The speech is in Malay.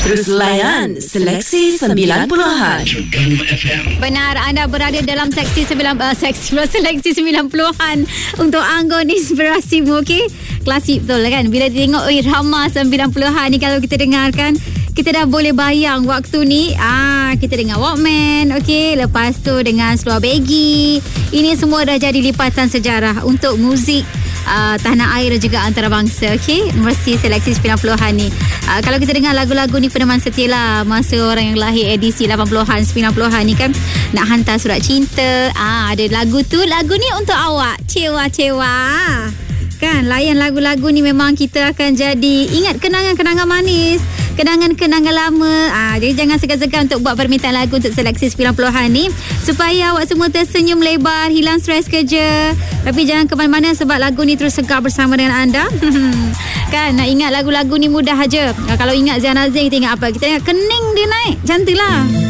Terus layan Seleksi 90-an. Benar, anda berada dalam Seleksi 90-an untuk anggun inspirasimu, okey? Klasik betul kan? Bila tengok irama 90-an ni, kalau kita dengarkan, kita dah boleh bayang waktu ni. Kita dengar Walkman, okey, lepas tu dengan seluar baggy. Ini semua dah jadi lipatan sejarah untuk muzik tanah air dan juga antarabangsa, okey, mesti Seleksi 90-an ni. Kalau kita dengar lagu-lagu ni peneman setia lah masa orang yang lahir edisi 80-an 90-an ni kan, nak hantar surat cinta, ada lagu tu, lagu ni untuk awak, cewa-cewa kan. Layan lagu-lagu ni memang kita akan jadi ingat kenangan-kenangan manis, kenangan-kenangan lama. Jadi jangan segan-segan untuk buat permintaan lagu untuk Seleksi 90-an ni, supaya awak semua tersenyum lebar, hilang stres kerja. Tapi jangan ke mana-mana sebab lagu ni terus segar bersama dengan anda. Kan, nak ingat lagu-lagu ni mudah aja. Kalau ingat Zian Azim, kita ingat apa? Kita ingat kening dia naik. Macam tu lah.